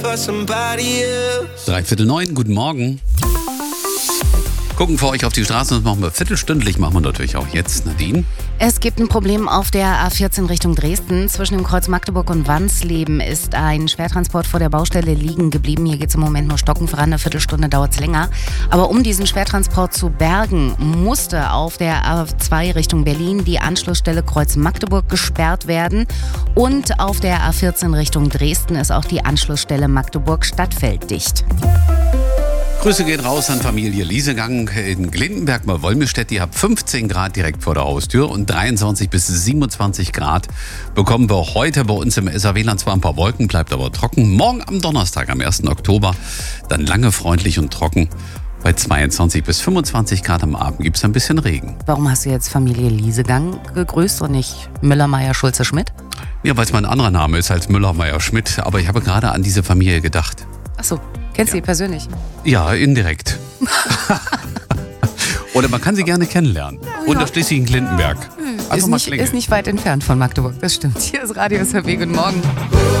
8:45, guten Morgen. Gucken für euch auf die Straße, das machen wir viertelstündlich, machen wir natürlich auch jetzt, Nadine. Es gibt ein Problem auf der A14 Richtung Dresden. Zwischen dem Kreuz Magdeburg und Wansleben ist ein Schwertransport vor der Baustelle liegen geblieben. Hier geht es im Moment nur stockend voran, eine Viertelstunde dauert es länger. Aber um diesen Schwertransport zu bergen, musste auf der A2 Richtung Berlin die Anschlussstelle Kreuz Magdeburg gesperrt werden. Und auf der A14 Richtung Dresden ist auch die Anschlussstelle Magdeburg-Stadtfeld dicht. Grüße gehen raus an Familie Liesegang in Glindenberg bei Wolmirstedt. Ihr habt 15 Grad direkt vor der Haustür und 23 bis 27 Grad bekommen wir heute bei uns im SAW-Land. Zwar ein paar Wolken, bleibt aber trocken. Morgen am Donnerstag, am 1. Oktober, dann lange freundlich und trocken. Bei 22 bis 25 Grad am Abend gibt es ein bisschen Regen. Warum hast du jetzt Familie Liesegang gegrüßt und nicht Müller, Meier, Schulze, Schmidt? Ja, weil es mein anderer Name ist als Müller, Meier, Schmidt. Aber ich habe gerade an diese Familie gedacht. Ach so. Kennst du die persönlich? Ja, indirekt. Oder man kann sie gerne kennenlernen. Ja. Unter Schleswig-Glindenberg. Ist nicht weit entfernt von Magdeburg, das stimmt. Hier ist Radio SAW, guten Morgen.